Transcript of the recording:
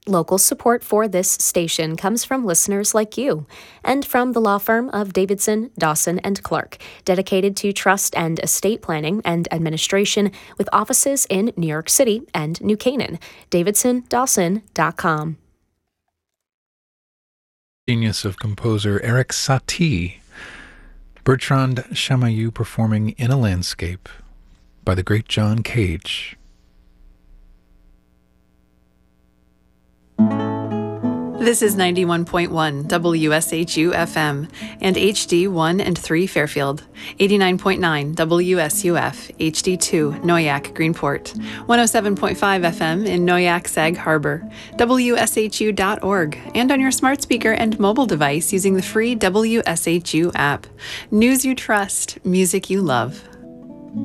Local support for this station comes from listeners like you and from the law firm of Davidson, Dawson & Clark, dedicated to trust and estate planning and administration with offices in New York City and New Canaan. DavidsonDawson.com. Genius of composer Erik Satie. Bertrand Chamayou performing In a Landscape by the great John Cage. This is 91.1 WSHU FM and HD 1 and 3 Fairfield, 89.9 WSUF HD 2 Noyak Greenport, 107.5 FM in Noyak Sag Harbor, WSHU.org, and on your smart speaker and mobile device using the free WSHU app. News you trust, music you love.